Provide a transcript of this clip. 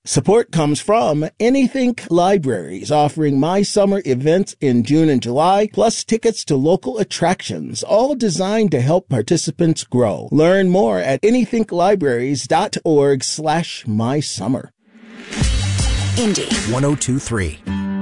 Support comes from Anythink Libraries, offering My Summer events in June and July, plus tickets to local attractions, all designed to help participants grow. Learn more at anythinklibraries.org/mysummer. Indy 102.3